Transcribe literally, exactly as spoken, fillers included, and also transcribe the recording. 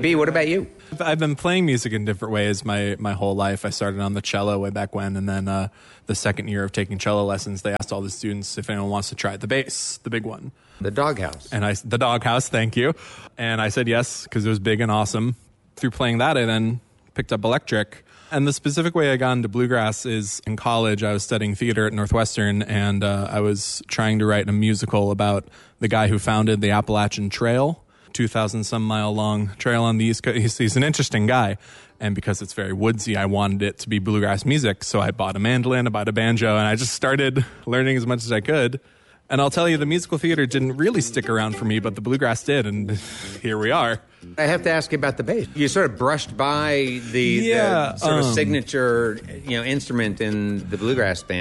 B, what about you? I've been playing music in different ways my, my whole life. I started on the cello way back when, and then uh, the second year of taking cello lessons, they asked all the students if anyone wants to try the bass, the big one. The Doghouse. And I, the Doghouse, thank you. And I said yes, because it was big and awesome. Through playing that, I then picked up electric. And the specific way I got into bluegrass is in college, I was studying theater at Northwestern, and uh, I was trying to write a musical about the guy who founded the Appalachian Trail, two thousand some mile long trail on the East Coast. He's, he's an interesting guy. And because it's very woodsy, I wanted it to be bluegrass music. So I bought a mandolin, I bought a banjo, and I just started learning as much as I could. And I'll tell you, the musical theater didn't really stick around for me, but the bluegrass did, and here we are. I have to ask you about the bass. You sort of brushed by the, yeah, the sort um, of signature, you know, instrument in the bluegrass band.